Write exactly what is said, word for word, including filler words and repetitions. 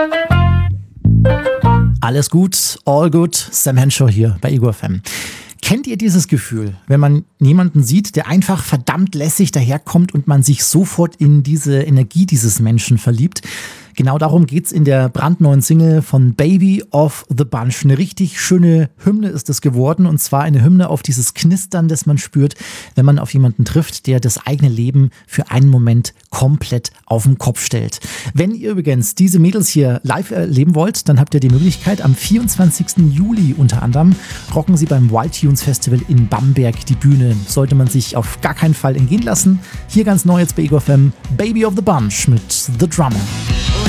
Alles gut, all good, Sam Henshaw hier bei Ego F M. Kennt ihr dieses Gefühl, wenn man jemanden sieht, der einfach verdammt lässig daherkommt und man sich sofort in diese Energie dieses Menschen verliebt? Genau darum geht's in der brandneuen Single von Baby of the Bunch. Eine richtig schöne Hymne ist es geworden, und zwar eine Hymne auf dieses Knistern, das man spürt, wenn man auf jemanden trifft, der das eigene Leben für einen Moment komplett auf den Kopf stellt. Wenn ihr übrigens diese Mädels hier live erleben wollt, dann habt ihr die Möglichkeit, am vierundzwanzigsten Juli unter anderem rocken sie beim Wild Tunes Festival in Bamberg die Bühne. Sollte man sich auf gar keinen Fall entgehen lassen. Hier ganz neu jetzt bei Ego F M, Baby of the Bunch mit The Drummer.